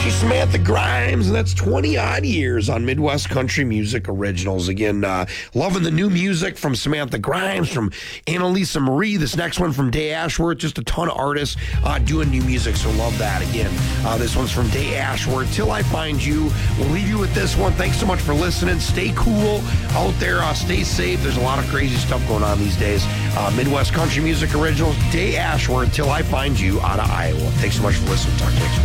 She's Samantha Grimes, and that's 20-odd years on Midwest Country Music Originals. Again, loving the new music from Samantha Grimes, from Annalisa Marie. This next one from Day Ashworth. Just a ton of artists doing new music, so love that. Again, this one's from Day Ashworth, Till I Find You. We'll leave you with this one. Thanks so much for listening. Stay cool out there. Stay safe. There's a lot of crazy stuff going on these days. Midwest Country Music Originals, Day Ashworth, Till I Find You, out of Iowa. Thanks so much for listening. Talk to you next week.